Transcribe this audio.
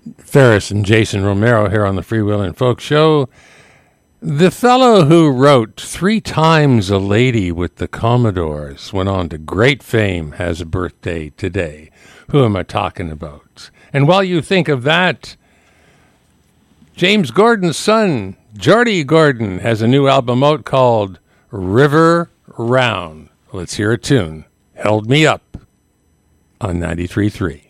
Ferris and Jason Romero here on the Freewheelin' Folk Show. The fellow who wrote 3 Times a Lady with the Commodores went on to great fame, has a birthday today. Who am I talking about? And while you think of that, James Gordon's son, Geordie Gordon, has a new album out called River Round. Let's hear a tune. Held Me Up on 93.3.